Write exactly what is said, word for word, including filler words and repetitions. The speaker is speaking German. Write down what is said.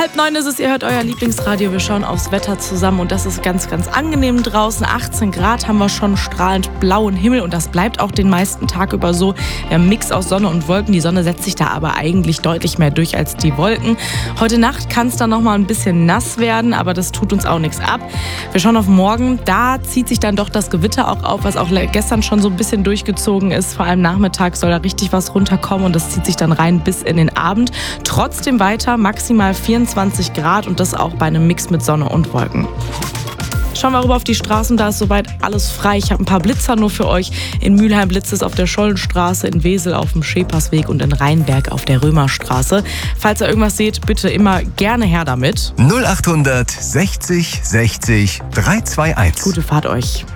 Halb neun ist es, ihr hört euer Lieblingsradio. Wir schauen aufs Wetter zusammen und das ist ganz, ganz angenehm draußen. achtzehn Grad haben wir schon, strahlend blauen Himmel und das bleibt auch den meisten Tag über so. Wir haben einen Mix aus Sonne und Wolken. Die Sonne setzt sich da aber eigentlich deutlich mehr durch als die Wolken. Heute Nacht kann es dann noch mal ein bisschen nass werden, aber das tut uns auch nichts ab. Wir schauen auf morgen. Da zieht sich dann doch das Gewitter auch auf, was auch gestern schon so ein bisschen durchgezogen ist. Vor allem nachmittags soll da richtig was runterkommen und das zieht sich dann rein bis in den Abend. Trotzdem weiter maximal vierundzwanzig Grad und das auch bei einem Mix mit Sonne und Wolken. Schauen wir rüber auf die Straßen, da ist soweit alles frei. Ich habe ein paar Blitzer nur für euch. In Mülheim blitzt es auf der Schollenstraße, in Wesel auf dem Schepersweg und in Rheinberg auf der Römerstraße. Falls ihr irgendwas seht, bitte immer gerne her damit. null acht sechzig sechzig drei zwei eins. Gute Fahrt euch.